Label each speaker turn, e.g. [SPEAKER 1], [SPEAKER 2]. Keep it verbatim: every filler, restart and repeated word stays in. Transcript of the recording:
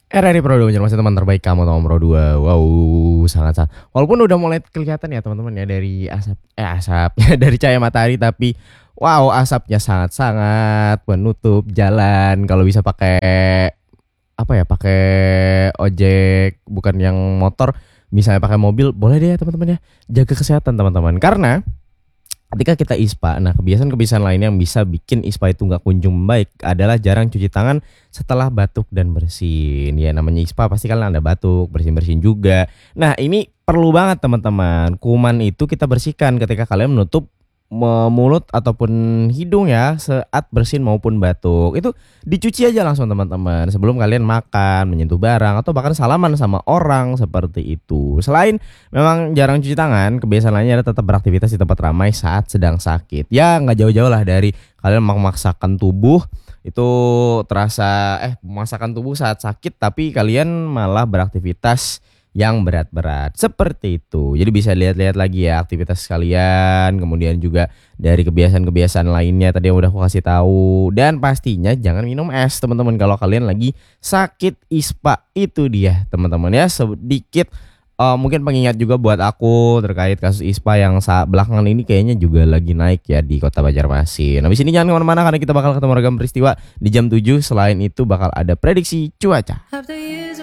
[SPEAKER 1] R R I Pro dua masih teman terbaik kamu Tom Pro dua. Wow, sangat sangat. Walaupun udah mulai kelihatan ya teman-teman ya dari asap eh asap dari cahaya matahari, tapi wow, asapnya sangat-sangat menutup jalan. Kalau bisa pakai apa ya? Pakai ojek bukan yang motor, misalnya pakai mobil, boleh deh ya teman-teman ya. Jaga kesehatan teman-teman. Karena ketika kita ispa, nah kebiasaan-kebiasaan lain yang bisa bikin ispa itu nggak kunjung membaik adalah jarang cuci tangan setelah batuk dan bersin. Ya namanya ispa pasti kalian ada batuk, bersin-bersin juga. Nah ini perlu banget teman-teman. Kuman itu kita bersihkan ketika kalian menutup me- mulut ataupun hidung ya saat bersin maupun batuk. Itu dicuci aja langsung teman-teman sebelum kalian makan, menyentuh barang atau bahkan salaman sama orang seperti itu. Selain memang jarang cuci tangan, kebiasaan lainnya adalah tetap beraktivitas di tempat ramai saat sedang sakit. Ya nggak jauh-jauh lah dari kalian memaksakan tubuh itu terasa eh memaksakan tubuh saat sakit, tapi kalian malah beraktivitas yang berat-berat seperti itu. Jadi bisa lihat-lihat lagi ya aktivitas kalian, kemudian juga dari kebiasaan-kebiasaan lainnya tadi yang udah aku kasih tahu. Dan pastinya jangan minum es teman-teman kalau kalian lagi sakit ispa. Itu dia teman-teman ya, sedikit Uh, mungkin pengingat juga buat aku terkait kasus ispa yang saat belakangan ini kayaknya juga lagi naik ya di kota Banjarmasin. Habis ini jangan kemana-mana karena kita bakal ketemu ragam peristiwa di jam tujuh. Selain itu bakal ada prediksi cuaca.